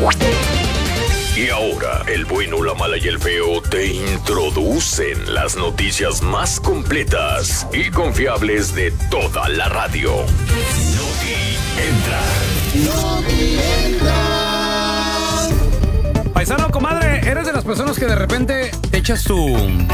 Y ahora, el bueno, la mala y el feo te introducen las noticias más completas y confiables de toda la radio. Noti Entra. Paisano, comadre, ¿eres de las personas que de repente te echas tu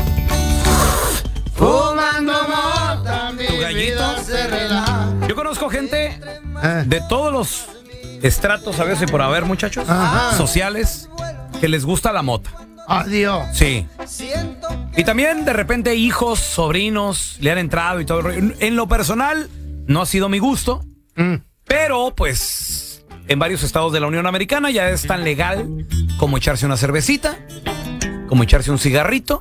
gallito? Yo conozco gente de todos los estratos, a veces por haber, muchachos, sociales, que les gusta la mota. Adiós. Sí. Y también de repente hijos, sobrinos le han entrado y todo el rollo. En lo personal, no ha sido mi gusto, pero pues en varios estados de la Unión Americana ya es tan legal como echarse una cervecita, como echarse un cigarrito,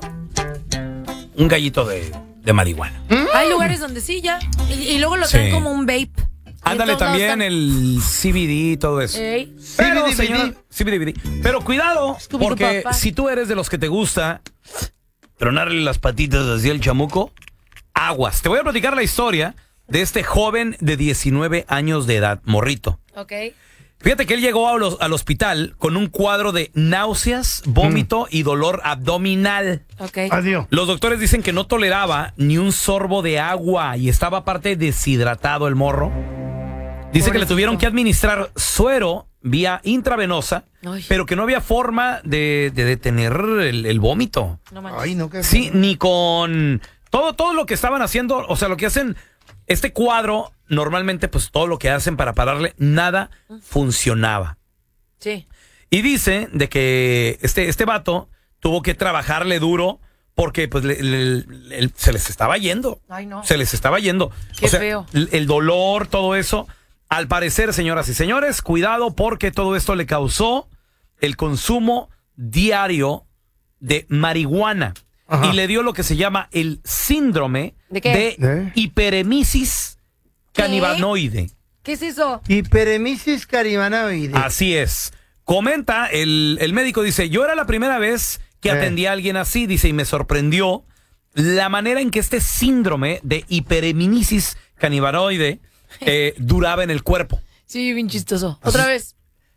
un gallito de marihuana. Hay lugares donde sí ya. Y luego lo traen como un vape. Ándale, también el CBD y todo eso. Pero, CBD. señor, CBD. Pero cuidado, porque si tú eres de los que te gusta tronarle las patitas hacia el chamuco, aguas. Te voy a platicar la historia de este joven de 19 años de edad, morrito. Ok. Fíjate que él llegó al hospital con un cuadro de náuseas, vómito y dolor abdominal. Ok. Adiós. Los doctores dicen que no toleraba ni un sorbo de agua y estaba aparte deshidratado el morro. Dice que le tuvieron que administrar suero vía intravenosa, pero que no había forma de detener el vómito. No manches. Ay, no, qué Sí, ni con todo lo que estaban haciendo, o sea, lo que hacen, este cuadro, normalmente, pues todo lo que hacen para pararle, nada funcionaba. Sí. Y dice de que este vato tuvo que trabajarle duro porque pues se les estaba yendo. Ay, no. Se les estaba yendo. Qué feo. El dolor, todo eso. Al parecer, señoras y señores, cuidado porque todo esto le causó el consumo diario de marihuana. Ajá. Y le dio lo que se llama el síndrome ¿De qué? de hiperemesis cannabinoide. ¿Qué es eso? Hiperemesis cannabinoide. Así es. Comenta, el médico dice, yo era la primera vez que atendí a alguien así, dice, y me sorprendió la manera en que este síndrome de hiperemesis cannabinoide duraba en el cuerpo. Sí, bien chistoso. Otra vez.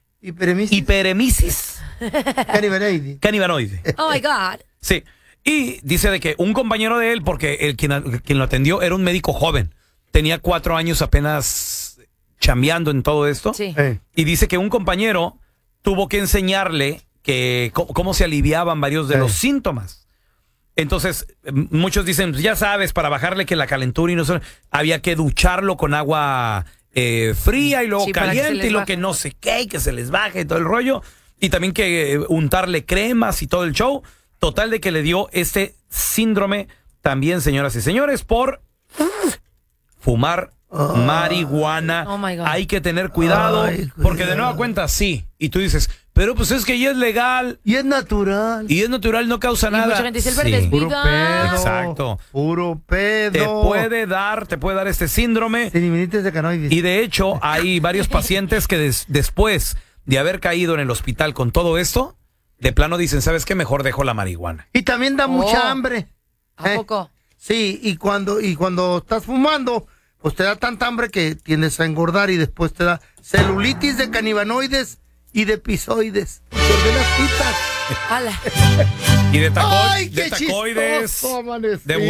Hiperemesis Cannabinoide. cannabinoide. Oh my God. Sí. Y dice de que un compañero de él, porque quien lo atendió era un médico joven, tenía 4 años apenas chambeando en todo esto. Sí. Y dice que un compañero tuvo que enseñarle que cómo se aliviaban varios de los síntomas. Entonces, muchos dicen, ya sabes, para bajarle que la calentura y no sé, había que ducharlo con agua fría y luego caliente y lo que no sé qué, y que se les baje y todo el rollo. Y también que untarle cremas y todo el show. Total de que le dio este síndrome también, señoras y señores, por fumar marihuana. Oh my God. Hay que tener cuidado, porque de nueva cuenta sí. Y tú dices, pero pues es que ya es legal. Y es natural. Y es natural, no causa nada. Mucha gente dice el verde es Puro vida. pedo. Exacto. Puro pedo. Te puede dar este síndrome. Tendinitis de cannabinoides. Y de hecho, hay varios pacientes que después de haber caído en el hospital con todo esto, de plano dicen, ¿sabes qué? Mejor dejo la marihuana. Y también da mucha hambre. ¿A poco? Sí, y cuando estás fumando, pues te da tanta hambre que tiendes a engordar y después te da celulitis de cannabinoides y de episoides. Te ordenas pitas. ¡Hala! Y de ¡Ay, qué tacoides, chistoso amanecí! de